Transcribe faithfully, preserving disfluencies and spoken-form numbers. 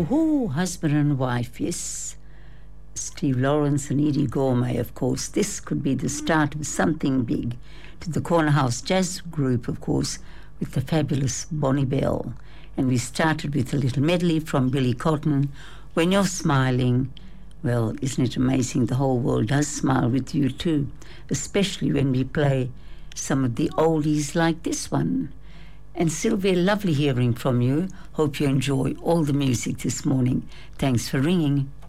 Oh, husband and wife, yes. Steve Lawrence and Edie Gourmet, of course. This could be the start of something big. To the Corner House Jazz Group, of course, with the fabulous Bonnie Bell. And we started with a little medley from Billy Cotton, When You're Smiling. Well, isn't it amazing? The whole world does smile with you too, especially when we play some of the oldies like this one. And Sylvia, lovely hearing from you. Hope you enjoy all the music this morning. Thanks for ringing.